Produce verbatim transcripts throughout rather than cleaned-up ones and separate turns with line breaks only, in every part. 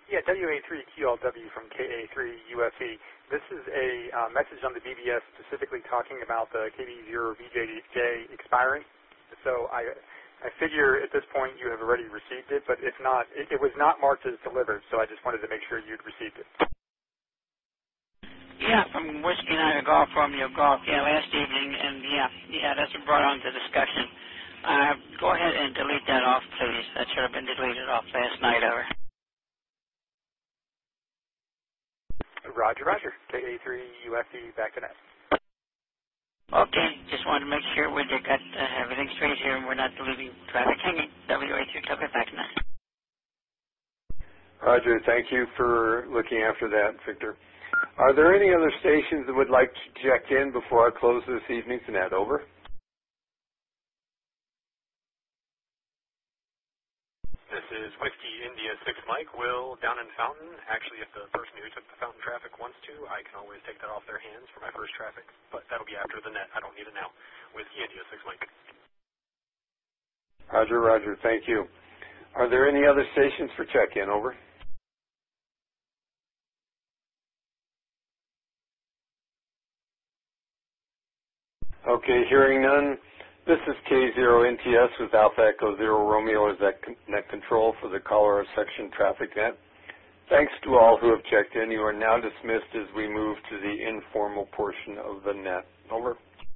Yeah, W A three Q L W from K A three U F E. This is a uh, message on the B B S specifically talking about the K D zero V J J expiring. So I I figure at this point you have already received it, but if not, it, it was not marked as delivered, so I just wanted to make sure you'd received it.
Yeah, from Whiskey Night Golf, Romeo Golf, yeah, last evening, and yeah, yeah, that's been brought on to discussion. Uh, go ahead and delete that off, please. That should have been deleted off last night, over.
Roger, Roger. K A three U F E, back to net.
Okay, just wanted to make sure we got uh, everything straight here and we're not leaving traffic hanging. W A three, took it back to net.
Roger, thank you for looking after that, Victor. Are there any other stations that would like to check in before I close this evening's net? Over.
This is Whiskey India six Mike, Will down in Fountain. Actually, if the person who took the Fountain traffic wants to, I can always take that off their hands for my first traffic, but that'll be after the net. I don't need it now. Whiskey India six Mike.
Roger, Roger, thank you. Are there any other stations for check-in? Over. Okay, hearing none. This is K zero N T S with Alpha Echo Zero Romeo as that net control for the Colorado section traffic net. Thanks to all who have checked in. You are now dismissed as we move to the informal portion of the net. Over.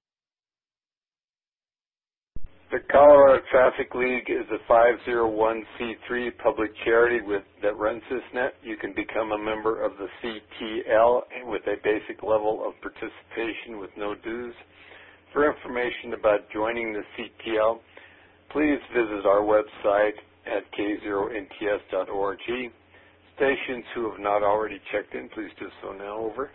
The Colorado Traffic League is a five oh one c three public charity with, that runs this net. You can become a member of the C T L with a basic level of participation with no dues. For information about joining the C T L, please visit our website at k zero N T S dot org. Stations who have not already checked in, please do so now. Over.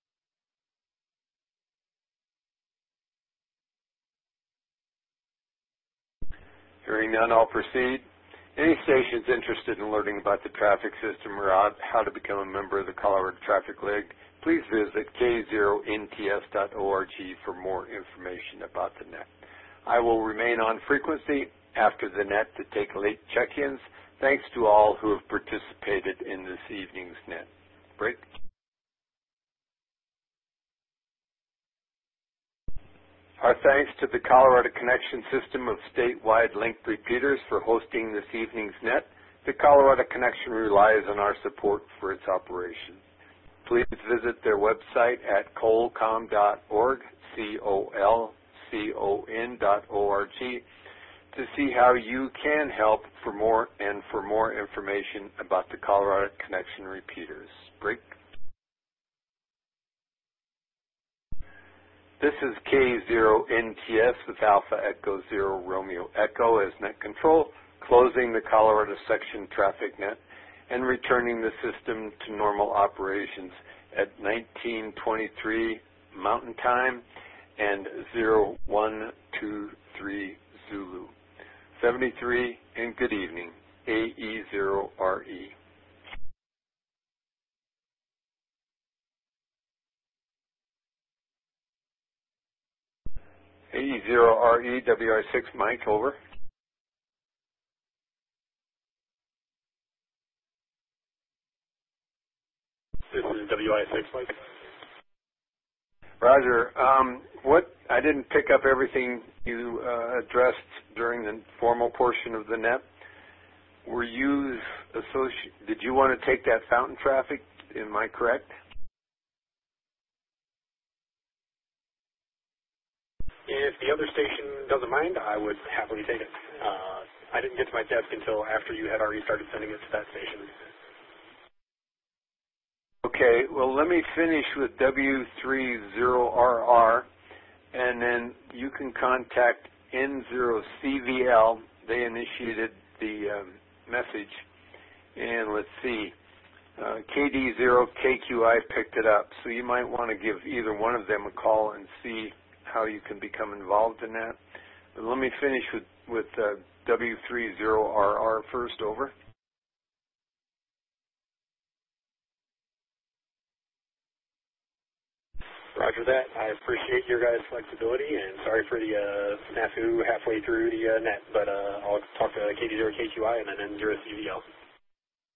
Hearing none, I'll proceed. Any stations interested in learning about the traffic system or how to become a member of the Colorado Traffic League, please visit k zero N T S dot org for more information about the net. I will remain on frequency after the net to take late check-ins. Thanks to all who have participated in this evening's net. Break. Our thanks to the Colorado Connection System of statewide linked repeaters for hosting this evening's net. The Colorado Connection relies on our support for its operation. Please visit their website at colcom dot org, C O L C O N dot O R G, to see how you can help for more and for more information about the Colorado Connection repeaters. Break. This is K zero N T S with Alpha Echo Zero Romeo Echo as net control, closing the Colorado section traffic net and returning the system to normal operations at nineteen twenty-three Mountain Time and zero one two three Zulu. seventy-three and good evening, A E zero R E. A E zero R E, W I six Mike, over.
This is W I six Mike.
Roger. Um, what I didn't pick up everything you uh, addressed during the formal portion of the net. Were you associated? Did you want to take that fountain traffic? Am I correct?
If the other station doesn't mind, I would happily take it. Uh, I didn't get to my desk until after you had already started sending it to that station.
Okay, well, let me finish with W three zero R R, and then you can contact N zero C V L. They initiated the um, message, and let's see, uh, K D zero K Q I picked it up, so you might want to give either one of them a call and see how you can become involved in that. But let me finish with, with uh, W three zero R R first. Over.
Roger that. I appreciate your guys' flexibility, and sorry for the uh, snafu halfway through the uh, net, but uh, I'll talk to K D zero K Q I and then N zero C V L.